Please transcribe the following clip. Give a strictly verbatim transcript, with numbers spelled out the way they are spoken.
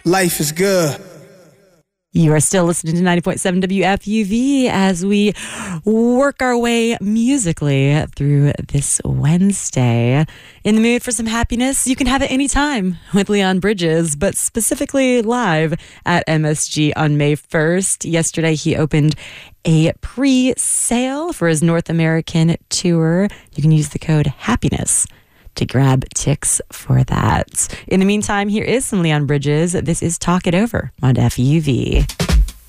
Life is good. You are still listening to ninety point seven W F U V as we work our way musically through this Wednesday. In the mood for some happiness? You can have it anytime with Leon Bridges, but specifically live at M S G on May first. Yesterday, he opened a pre-sale for his North American tour. You can use the code HAPPINESS to grab ticks for that. In the meantime, here is some Leon Bridges. This is Talk It Over on F U V.